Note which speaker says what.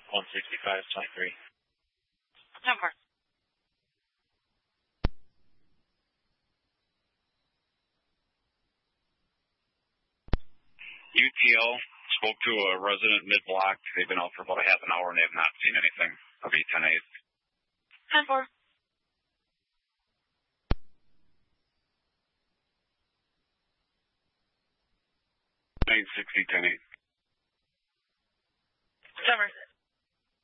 Speaker 1: 165.3.
Speaker 2: Number.
Speaker 3: UTL spoke to a resident mid-block. They've been out for about a half an hour and they have not seen anything of E10-8.
Speaker 2: 10-4.
Speaker 3: 960, 10-8.
Speaker 2: Number.